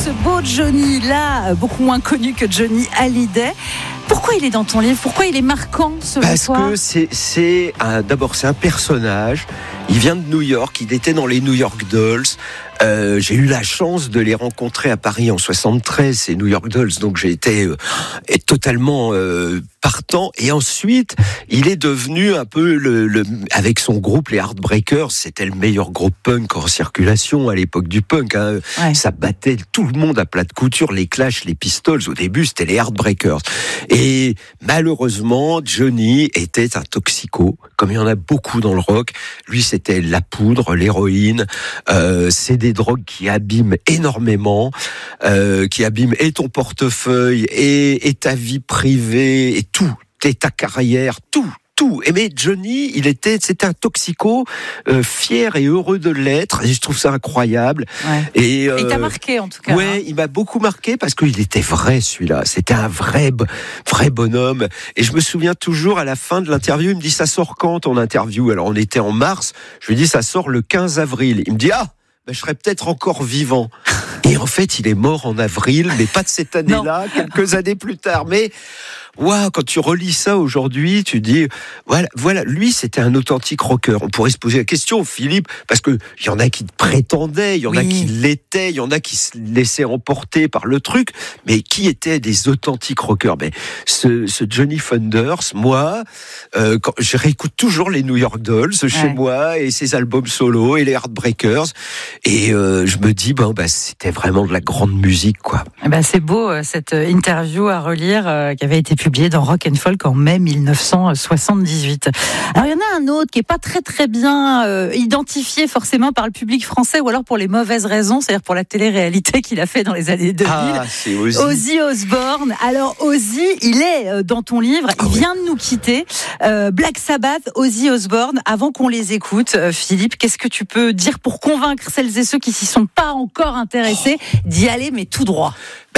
ce beau Johnny, là, beaucoup moins connu que Johnny Hallyday. Pourquoi il est dans ton livre ? Pourquoi il est marquant, selon toi ? Parce que d'abord, c'est un personnage. Il vient de New York, il était dans les New York Dolls. J'ai eu la chance de les rencontrer à Paris en 73, ces New York Dolls, donc j'ai été totalement partant. Et ensuite, il est devenu un peu avec son groupe, les Heartbreakers, c'était le meilleur groupe punk en circulation à l'époque du punk. Hein. Ouais. Ça battait tout le monde à plat de couture, les Clash, les Pistols. Au début, c'était les Heartbreakers. Et malheureusement, Johnny était un toxico, comme il y en a beaucoup dans le rock. Lui, c'était la poudre, l'héroïne. C'est des drogues qui abîment énormément, qui abîment et ton portefeuille, et ta vie privée, et tout, et ta carrière, tout. Mais Johnny, c'était un toxico, fier et heureux de l'être. Et je trouve ça incroyable. Ouais. Et il t'a marqué, en tout cas. Ouais, il m'a beaucoup marqué parce qu'il était vrai, celui-là. C'était un vrai bonhomme. Et je me souviens toujours, à la fin de l'interview, il me dit, ça sort quand ton interview? Alors, on était en mars. Je lui dis, ça sort le 15 avril. Il me dit, je serais peut-être encore vivant. Et en fait, il est mort en avril, mais pas de cette année-là, quelques années plus tard. Mais waouh, quand tu relis ça aujourd'hui, tu dis, voilà, lui, c'était un authentique rocker. On pourrait se poser la question, Philippe, parce que il y en a qui prétendaient, il y en a qui l'étaient, il y en a qui se laissaient emporter par le truc, mais qui étaient des authentiques rockers? Mais ce Johnny Thunders, moi, quand je réécoute toujours les New York Dolls chez moi, et ses albums solo, et les Heartbreakers, et je me dis, c'était vraiment de la grande musique, quoi. C'est beau, cette interview à relire, qui avait été publiée dans Rock and Folk en mai 1978. Alors, il y en a un autre qui est pas très très bien identifié forcément par le public français, ou alors pour les mauvaises raisons, c'est-à-dire pour la télé-réalité qu'il a fait dans les années 2000. C'est Ozzy. Ozzy Osbourne. Alors, Ozzy, il est dans ton livre, il vient de nous quitter. Black Sabbath, Ozzy Osbourne. Avant qu'on les écoute, Philippe, qu'est-ce que tu peux dire pour convaincre celles et ceux qui s'y sont pas encore intéressés d'y aller, mais tout droit?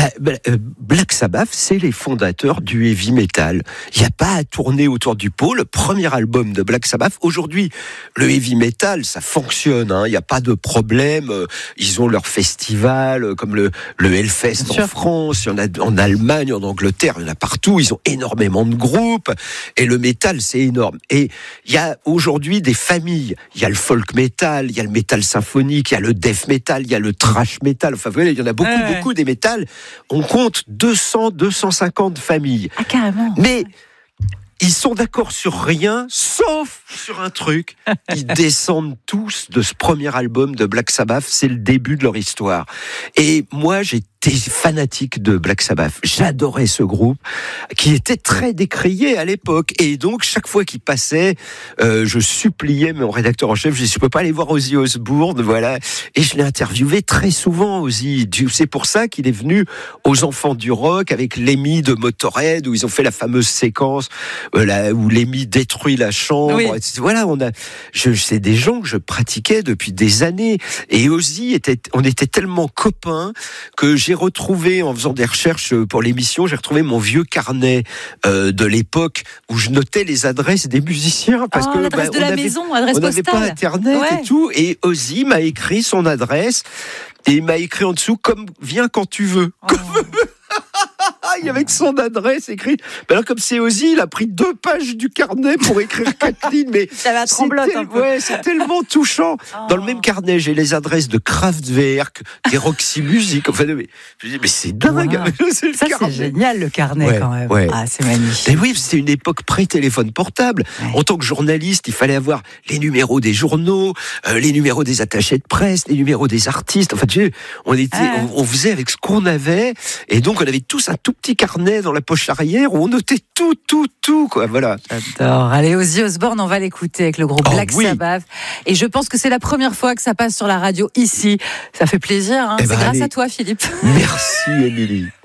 Black Sabbath, c'est les fondateurs du heavy metal. Il n'y a pas à tourner autour du pot. Le premier album de Black Sabbath, aujourd'hui, le heavy metal, ça fonctionne. Il n'y a pas de problème. Ils ont leur festival, comme le Hellfest en France. Il y en a en Allemagne, en Angleterre, il y en a partout. Ils ont énormément de groupes. Et le metal, c'est énorme. Et il y a aujourd'hui des familles. Il y a le folk metal, il y a le metal symphonique, il y a le death metal, il y a le thrash metal. Enfin, vous voyez, il y en a beaucoup des métals. On compte 250 familles. Ah, carrément. Mais ils sont d'accord sur rien, sauf sur un truc. Ils descendent tous de ce premier album de Black Sabbath. C'est le début de leur histoire. Et moi, j'étais fanatique de Black Sabbath. J'adorais ce groupe qui était très décrié à l'époque. Et donc, chaque fois qu'il passait, je suppliais mon rédacteur en chef, je dis, je peux pas aller voir Ozzy Osbourne, voilà. Et je l'ai interviewé très souvent, Ozzy. C'est pour ça qu'il est venu aux Enfants du Rock avec Lemmy de Motorhead, où ils ont fait la fameuse séquence où Lemmy détruit la chambre. Oui. Voilà, c'est des gens que je pratiquais depuis des années. Et Ozzy on était tellement copains que j'ai retrouvé, en faisant des recherches pour l'émission, j'ai retrouvé mon vieux carnet de l'époque où je notais les adresses des musiciens. Parce que l'adresse de la maison, adresse postale. On n'avait pas Internet et tout. Et Ozzy m'a écrit son adresse et il m'a écrit en dessous, viens quand tu veux. Avec son adresse écrite. Alors, comme c'est Ozzy, il a pris 2 pages du carnet pour écrire Kathleen, mais ça va trembloter un peu. C'est tellement touchant. Dans le même carnet, j'ai les adresses de Kraftwerk, des Roxy Music. Enfin, je dis, mais c'est dingue. C'est génial, le carnet, quand même. Ouais. C'est magnifique. Mais oui, c'était une époque pré-téléphone portable. Ouais. En tant que journaliste, il fallait avoir les numéros des journaux, les numéros des attachés de presse, les numéros des artistes. Enfin, on faisait avec ce qu'on avait. Et donc, on avait tous un tout petit carnet dans la poche arrière où on notait tout, quoi. Voilà. J'adore. Allez, Ozzy Osbourne, on va l'écouter avec le groupe Black Sabbath. Et je pense que c'est la première fois que ça passe sur la radio ici. Ça fait plaisir, hein. C'est grâce à toi, Philippe. Merci, Émilie.